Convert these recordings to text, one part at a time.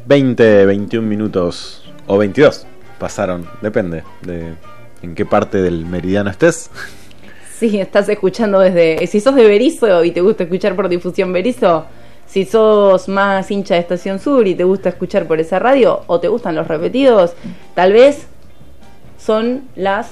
21 minutos o 22 pasaron, depende de en qué parte del meridiano estés. Sí, estás escuchando desde... Si sos de Berizo y te gusta escuchar por Difusión Berizo, si sos más hincha de Estación Sur y te gusta escuchar por esa radio, o te gustan los repetidos, tal vez son las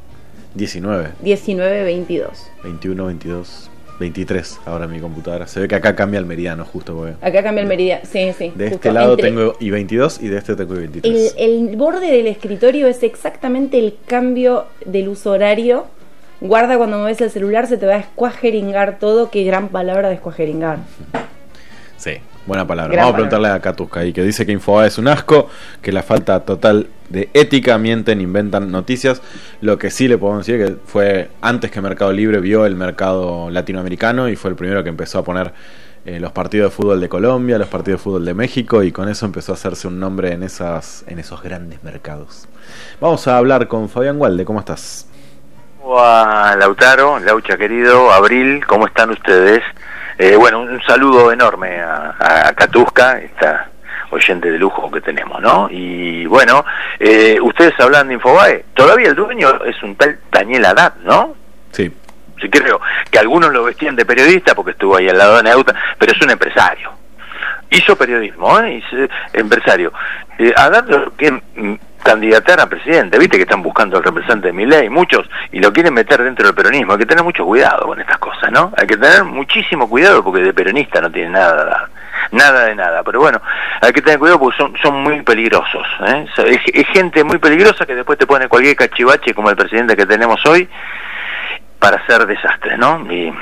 19:22. 21, 22, 23 ahora en mi computadora. Se ve que acá cambia el meridiano justo porque... Acá cambia el meridiano, sí. De justo. este lado tengo y 22 y de este tengo y 23. El borde del escritorio es exactamente el cambio del uso horario. Guarda, cuando mueves el celular se te va a escuajeringar todo. Qué gran palabra de escuajeringar. Sí, buena palabra. Vamos a preguntarle a Catuska ahí, que dice que Infobae es un asco, que la falta total de ética, mienten, inventan noticias. Lo que sí le podemos decir que fue antes que Mercado Libre vio el mercado latinoamericano y fue el primero que empezó a poner los partidos de fútbol de Colombia, los partidos de fútbol de México, y con eso empezó a hacerse un nombre en esos grandes mercados. Vamos a hablar con Fabián Walde. ¿Cómo estás? Hola, Lautaro, Laucha querido, Abril, ¿cómo están ustedes? Bueno, un saludo enorme a Catuska, esta oyente de lujo que tenemos, ¿no? Y bueno, ustedes hablan de Infobae, todavía el dueño es un tal Daniel Haddad, ¿no? Sí. Sí, creo que algunos lo vestían de periodista porque estuvo ahí al lado de Neuta, pero es un empresario. Hizo periodismo, empresario. Haddad lo que candidatar a presidente, viste que están buscando al representante de Milei, muchos, y lo quieren meter dentro del peronismo. Hay que tener mucho cuidado con estas cosas, ¿no? Hay que tener muchísimo cuidado porque de peronista no tiene nada de nada, pero bueno, hay que tener cuidado porque son muy peligrosos, ¿eh? Es gente muy peligrosa que después te pone cualquier cachivache como el presidente que tenemos hoy para hacer desastres, ¿no? Y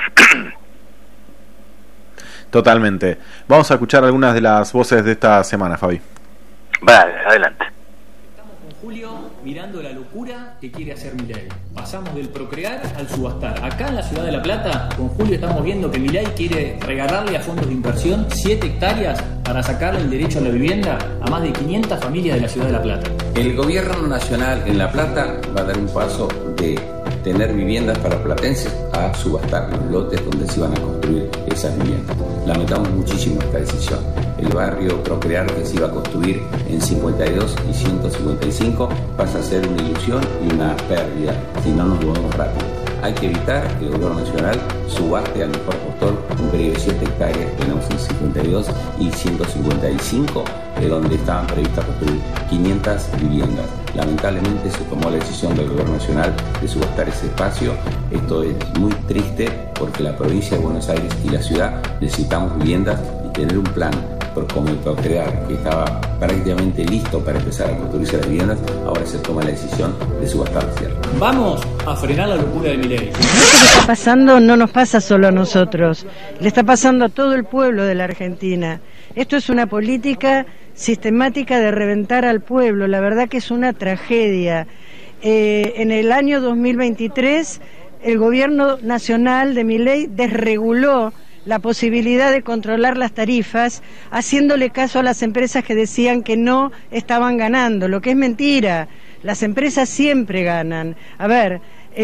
totalmente. Vamos a escuchar algunas de las voces de esta semana, Fabi. Vale, adelante. Julio, mirando la locura que quiere hacer Milei. Pasamos del procrear al subastar. Acá en la ciudad de La Plata, con Julio estamos viendo que Milei quiere regalarle a fondos de inversión 7 hectáreas para sacarle el derecho a la vivienda a más de 500 familias de la ciudad de La Plata. El gobierno nacional en La Plata va a dar un paso de tener viviendas para platenses a subastar los lotes donde se iban a construir esas viviendas. Lamentamos muchísimo esta decisión. El barrio Procrear, que se iba a construir en 52 y 155, pasa a ser una ilusión y una pérdida si no nos movemos rápido. Hay que evitar que el gobierno nacional subaste al mejor postor un periodo de 7 hectáreas que tenemos en 52 y 155, de donde estaban previstas construir 500 viviendas. Lamentablemente se tomó la decisión del gobierno nacional de subastar ese espacio. Esto es muy triste porque la provincia de Buenos Aires y la ciudad necesitamos viviendas y tener un plan como el Procrear, que estaba prácticamente listo para empezar a construirse las viviendas. Ahora se toma la decisión de subastar la tierra. Vamos a frenar la locura de Milei. Esto que está pasando no nos pasa solo a nosotros, le está pasando a todo el pueblo de la Argentina. Esto es una política sistemática de reventar al pueblo, la verdad que es una tragedia. En el año 2023 el gobierno nacional de Milei desreguló la posibilidad de controlar las tarifas, haciéndole caso a las empresas que decían que no estaban ganando, lo que es mentira. Las empresas siempre ganan. A ver,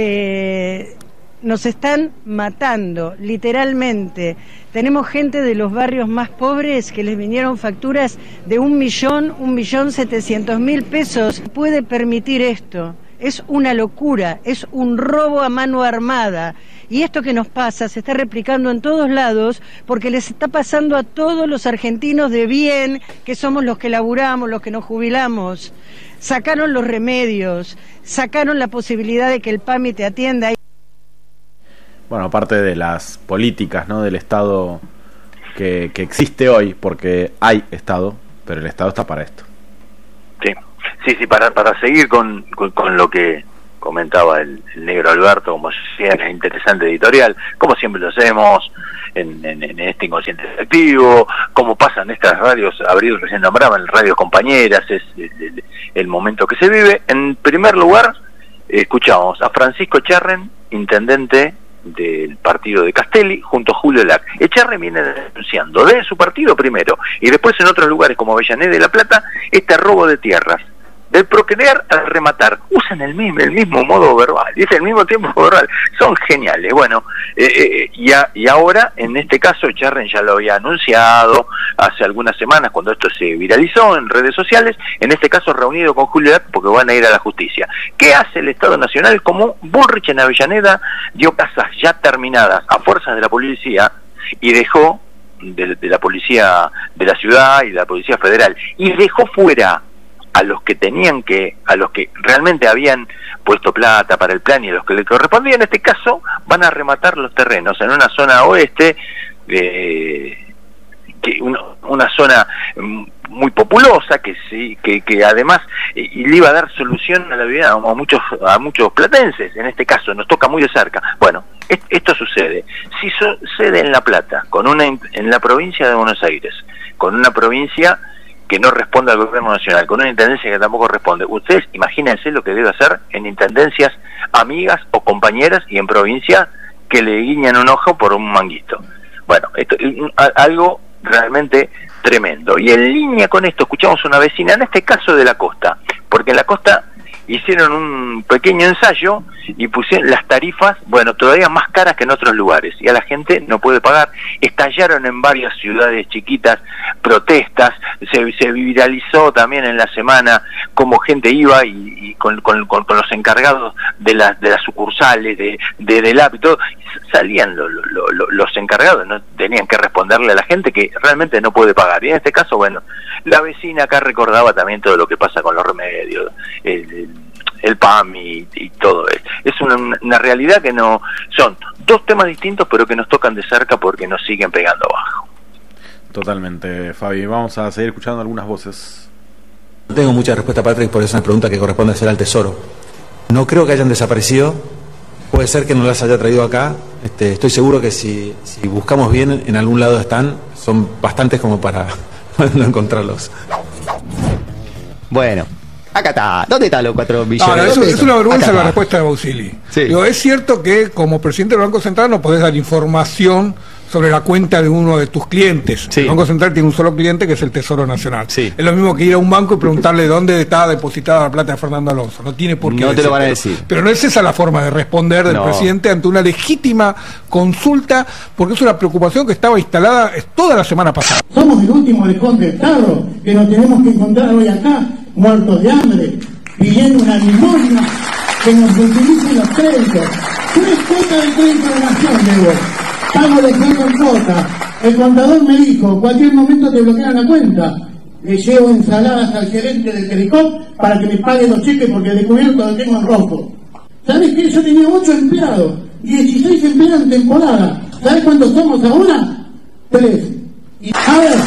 nos están matando, literalmente. Tenemos gente de los barrios más pobres que les vinieron facturas de 1.700.000 pesos. ¿Puede permitir esto? Es una locura, es un robo a mano armada. Y esto que nos pasa se está replicando en todos lados porque les está pasando a todos los argentinos de bien, que somos los que laburamos, los que nos jubilamos. Sacaron los remedios, sacaron la posibilidad de que el PAMI te atienda. Bueno, aparte de las políticas, ¿no?, del Estado que existe hoy, porque hay Estado, pero el Estado está para esto. Sí, para seguir con lo que comentaba el negro Alberto, como decía, en la interesante editorial, como siempre lo hacemos en este inconsciente selectivo, como pasan estas radios, Abril recién nombraba, en radios compañeras, es el momento que se vive. En primer lugar, escuchamos a Francisco Echarren, intendente del partido de Castelli, junto a Julio Lac. Echarren viene denunciando de su partido primero, y después en otros lugares como Avellaneda y La Plata, este robo de tierras del procrear al rematar. Usan el mismo modo verbal, es el mismo tiempo verbal. Son geniales. Bueno, y ahora, en este caso, Echarren ya lo había anunciado hace algunas semanas cuando esto se viralizó en redes sociales, en este caso reunido con Julio Lat porque van a ir a la justicia. ¿Qué hace el Estado Nacional? Como Bullrich en Avellaneda dio casas ya terminadas a fuerzas de la policía y dejó de la policía de la ciudad y de la policía federal, y dejó fuera a los que realmente habían puesto plata para el plan y a los que le correspondía. En este caso van a rematar los terrenos en una zona oeste, una zona muy populosa que además le iba a dar solución a la vida a muchos platenses. En este caso nos toca muy de cerca. Bueno, esto sucede. Si sucede en La Plata, en la provincia de Buenos Aires, con una provincia que no responde al gobierno nacional, con una intendencia que tampoco responde, ustedes imagínense lo que debe hacer en intendencias amigas o compañeras y en provincia que le guiñan un ojo por un manguito. Bueno, esto es algo realmente tremendo. Y en línea con esto escuchamos a una vecina, en este caso de la costa, porque en la costa hicieron un pequeño ensayo y pusieron las tarifas, bueno, todavía más caras que en otros lugares, y a la gente no puede pagar. Estallaron en varias ciudades chiquitas protestas, se viralizó también en la semana cómo gente iba y con los encargados de las sucursales del app y todo, salían los encargados, no tenían que responderle a la gente que realmente no puede pagar. Y en este caso, bueno, la vecina acá recordaba también todo lo que pasa con los remedios, el PAM y todo. Es una realidad que no son dos temas distintos, pero que nos tocan de cerca porque nos siguen pegando abajo. Totalmente, Fabi. Vamos a seguir escuchando algunas voces. No tengo mucha respuesta, Patrick, por eso es una pregunta que corresponde hacer al Tesoro. No creo que hayan desaparecido. Puede ser que no las haya traído acá. Estoy seguro que si buscamos bien, en algún lado están. Son bastantes como para no encontrarlos. Bueno, acá está. ¿Dónde están los 4 millones? Ahora, es una vergüenza la respuesta de Bausili. Sí. Digo, es cierto que como presidente del Banco Central no podés dar información sobre la cuenta de uno de tus clientes. Sí. El Banco Central tiene un solo cliente, que es el Tesoro Nacional. Sí. Es lo mismo que ir a un banco y preguntarle dónde está depositada la plata de Fernando Alonso. No tiene por qué No te lo van a decir. Pero no es esa la forma de responder del presidente ante una legítima consulta, porque es una preocupación que estaba instalada toda la semana pasada. Somos el último lejón del Estado, que nos tenemos que encontrar hoy acá, muertos de hambre, pidiendo una limosna, que nos utilicen los créditos. 3 cuotas de crédito de nación, debo. Pago de fondo en cuota. El contador me dijo, cualquier momento te bloquean la cuenta. Le llevo ensaladas al gerente del Telecom para que me pague los cheques porque de cubierto lo tengo en rojo. ¿Sabes qué? Yo tenía 8 empleados, 16 empleados en temporada. ¿Sabes cuántos somos ahora? 3. Y a ver,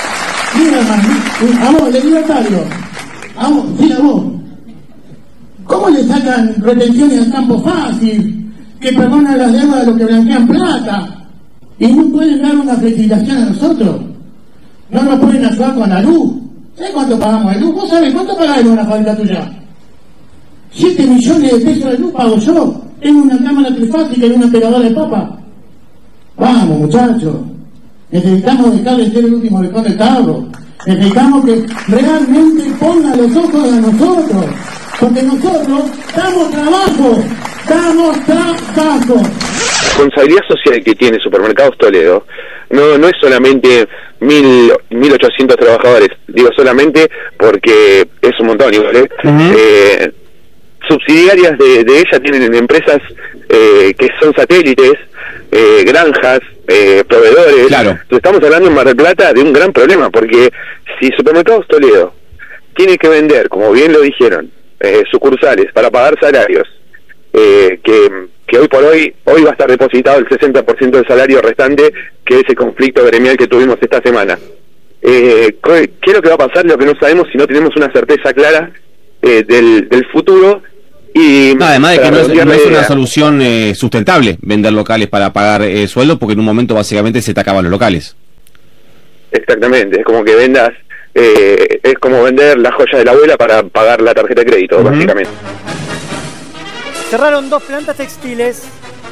mira, a vos, el libertario. A vos, sí, a vos. ¿Cómo le sacan retenciones al campo fácil? Que perdonan las deudas de los que blanquean plata y no pueden dar una flexibilización a nosotros, no nos pueden ayudar con la luz. ¿Sabes cuánto pagamos de luz? ¿Vos sabés cuánto pagás en una fábrica tuya? 7 millones de pesos de luz pago yo. Tengo una cámara trifásica y una pegadora de papa. Vamos, muchachos, necesitamos dejar de ser el último lejón del carro. Necesitamos que realmente pongan los ojos a nosotros, porque nosotros damos trabajo. La responsabilidad social que tiene Supermercados Toledo no es solamente 1.800 trabajadores, digo solamente porque es un montón igual, subsidiarias de ella tienen empresas que son satélites, granjas, proveedores. Claro. Entonces estamos hablando en Mar del Plata de un gran problema, porque si Supermercados Toledo tiene que vender, como bien lo dijeron, sucursales para pagar salarios, que hoy por hoy va a estar depositado el 60% del salario restante, que es el conflicto gremial que tuvimos esta semana. ¿Qué es lo que va a pasar? Lo que no sabemos si no tenemos una certeza clara del futuro. Y no, además de que no es una solución sustentable vender locales para pagar sueldo, porque en un momento básicamente se te acaban los locales. Exactamente, es como que vendas, es como vender la joya de la abuela para pagar la tarjeta de crédito, básicamente. Cerraron 2 plantas textiles.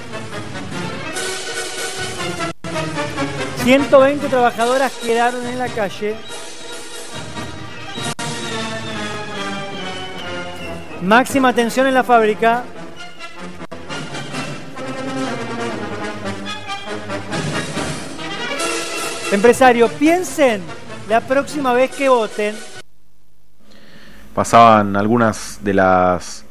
120 trabajadoras quedaron en la calle. Máxima tensión en la fábrica. Empresario, piensen la próxima vez que voten. Pasaban algunas de las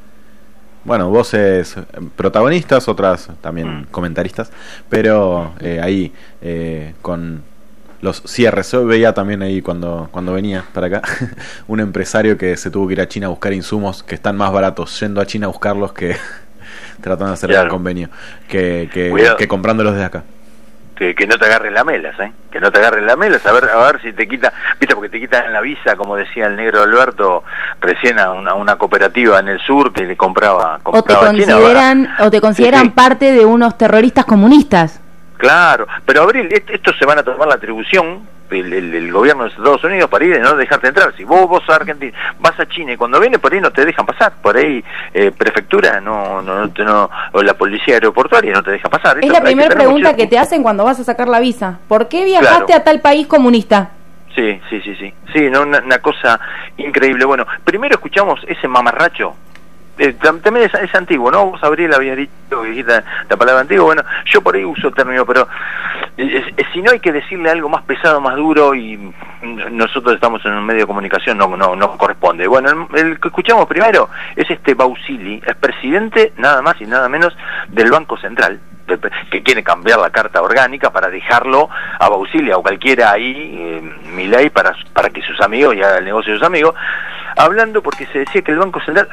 voces protagonistas, otras también comentaristas, pero ahí con los cierres. Yo veía también ahí cuando venía para acá un empresario que se tuvo que ir a China a buscar insumos que están más baratos yendo a China a buscarlos que tratando de hacer el convenio que comprándolos desde acá. Que no te agarren la melas, que no te agarren la melas, a ver si te quita, viste, porque te quitan la visa, como decía el negro Alberto recién, a una cooperativa en el sur que le compraba o te consideran sí. parte de unos terroristas comunistas. Claro, pero Abril, estos se van a tomar la atribución, el gobierno de Estados Unidos, para ir y no dejarte entrar. Si vos sos argentino, vas a China y cuando vienes por ahí no te dejan pasar, por ahí prefectura no, o la policía aeroportuaria no te deja pasar. Es la primera pregunta que te hacen cuando vas a sacar la visa. ¿Por qué viajaste a tal país comunista? Sí, no, una cosa increíble. Bueno, primero escuchamos ese mamarracho. También es antiguo, ¿no? Vos, Abril, habías dicho que dijiste la palabra antiguo. Bueno, yo por ahí uso el término, pero si no hay que decirle algo más pesado, más duro, y nosotros estamos en un medio de comunicación, no corresponde. Bueno, el que escuchamos primero es Bausili, es presidente nada más y nada menos del Banco Central, que quiere cambiar la carta orgánica para dejarlo a Bausili o cualquiera ahí, Milei, para que sus amigos, y haga el negocio de sus amigos, hablando porque se decía que el Banco Central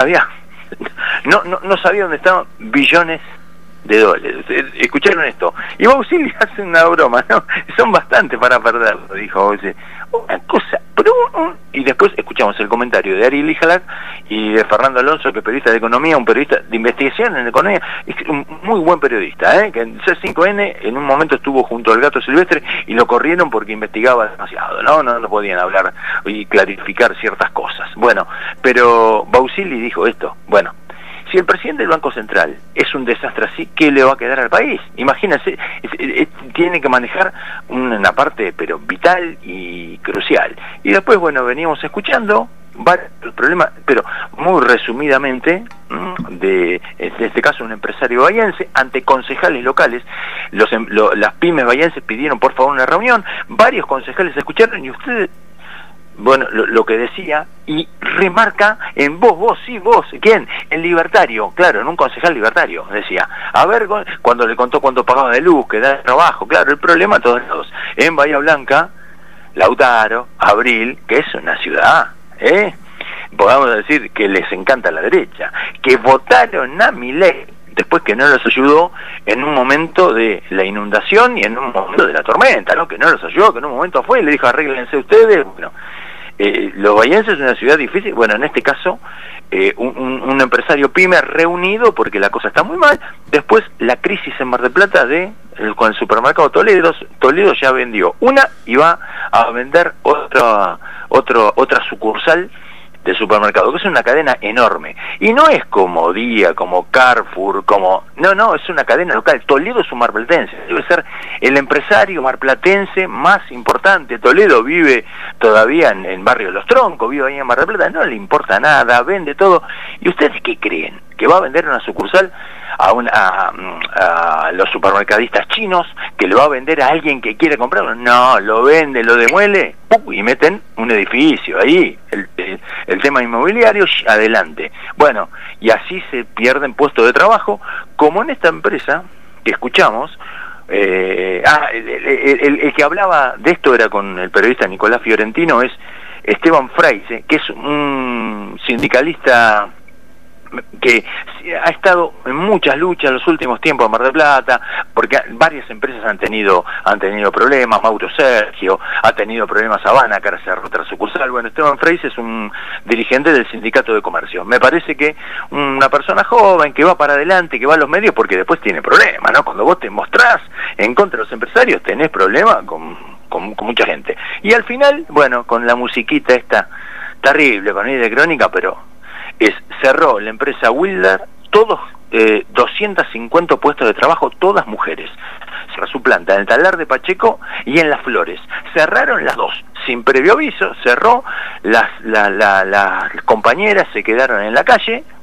no sabía dónde estaban billones de dólares. Escucharon esto, y Bausili hace una broma, ¿no? Son bastantes para perderlo, dijo Bausili. Una cosa, pero y después escuchamos el comentario de Ari Lijalak y de Fernando Alonso, que es periodista de economía, un periodista de investigación en economía, un muy buen periodista, que en C5N en un momento estuvo junto al Gato Silvestre y lo corrieron porque investigaba demasiado, no podían hablar y clarificar ciertas cosas. Bueno, pero Bausili dijo esto, bueno, si el presidente del Banco Central es un desastre así, ¿qué le va a quedar al país? Imagínense, tiene que manejar una parte pero vital y crucial. Y después, veníamos escuchando varios problemas, pero muy resumidamente, de este caso un empresario bahiense ante concejales locales. Las pymes bahienses pidieron por favor una reunión, varios concejales escucharon y ustedes... Bueno, lo que decía, y remarca en vos, ¿quién? El libertario, claro, en un concejal libertario, decía, a ver, cuando le contó cuánto pagaba de luz, que da trabajo, claro, el problema a todos lados. En Bahía Blanca, Lautaro, Abril, que es una ciudad, podamos decir que les encanta la derecha, que votaron a Milei, después que no los ayudó en un momento de la inundación y en un momento de la tormenta, ¿no? Que no los ayudó, que en un momento fue y le dijo arréglense ustedes. Bueno, los bahienses es una ciudad difícil. Bueno, en este caso un empresario pyme reunido porque la cosa está muy mal. Después la crisis en Mar del Plata con el supermercado Toledo ya vendió una y va a vender otra sucursal de supermercado, que es una cadena enorme, y no es como Día, como Carrefour, no, es una cadena local. Toledo es un marplatense, debe ser el empresario marplatense más importante. Toledo vive todavía en Barrio Los Troncos, vive ahí en Mar del Plata, no le importa nada, vende todo. ¿Y ustedes qué creen? ¿Que va a vender una sucursal a los supermercadistas chinos, que le va a vender a alguien que quiere comprarlo? No, lo vende, lo demuele y meten un edificio ahí, el tema inmobiliario, adelante. Bueno, y así se pierden puestos de trabajo, como en esta empresa que escuchamos. El que hablaba de esto era con el periodista Nicolás Fiorentino, es Esteban Freise, que es un sindicalista que ha estado en muchas luchas en los últimos tiempos en Mar del Plata, porque varias empresas han tenido problemas. Mauro Sergio ha tenido problemas, Habana, que ahora cerró otra sucursal. Bueno, Esteban Freise es un dirigente del Sindicato de Comercio. Me parece que una persona joven que va para adelante, que va a los medios, porque después tiene problemas, ¿no? Cuando vos te mostrás en contra de los empresarios, tenés problemas con mucha gente. Y al final, bueno, con la musiquita esta terrible, con de crónica, pero cerró la empresa Wilder, todos 250 puestos de trabajo, todas mujeres. Cerró su planta en el Talar de Pacheco y en Las Flores. Cerraron las dos, sin previo aviso, cerró, las compañeras se quedaron en la calle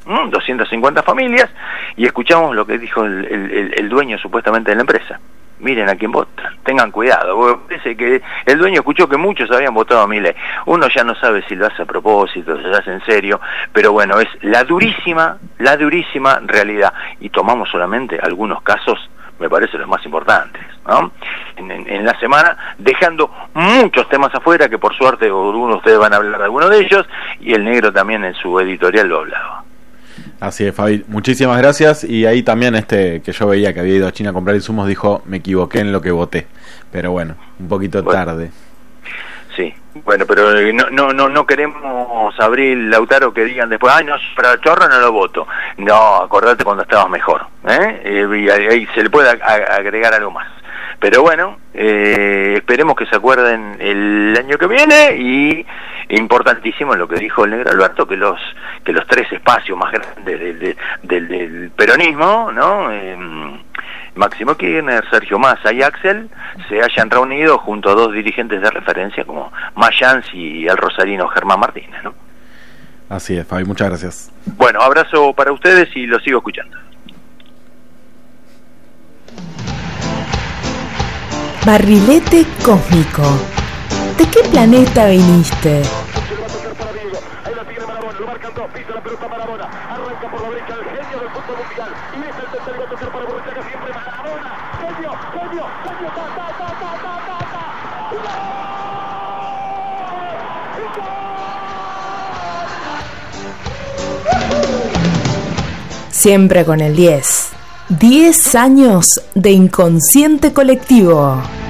250 familias, y escuchamos lo que dijo el dueño supuestamente de la empresa. Miren a quién votan, tengan cuidado, porque parece que el dueño escuchó que muchos habían votado a Milei. Uno ya no sabe si lo hace a propósito, si lo hace en serio, pero bueno, es la durísima realidad, y tomamos solamente algunos casos, me parece los más importantes, ¿no? En la semana, dejando muchos temas afuera, que por suerte algunos de ustedes van a hablar de alguno de ellos, y el negro también en su editorial lo hablaba. Así es, Fabi, muchísimas gracias. Y ahí también que yo veía que había ido a China a comprar insumos, dijo, me equivoqué en lo que voté. Pero bueno, un poquito tarde. Sí, bueno, pero no queremos abrir, Lautaro, que digan después, ay, no, para Chorro no lo voto. No, acordate cuando estabas mejor, y ahí se le puede agregar algo más. Pero bueno, esperemos que se acuerden el año que viene, y importantísimo lo que dijo el negro Alberto, que los 3 espacios más grandes del peronismo, ¿no? Máximo Kirchner, Sergio Massa y Axel se hayan reunido junto a 2 dirigentes de referencia como Mayans y el rosarino Germán Martínez, ¿no? Así es, Fabi, muchas gracias. Bueno, abrazo para ustedes y los sigo escuchando. Barrilete cósmico. ¿De qué planeta viniste? Siempre con el 10. 10 años de inconsciente colectivo.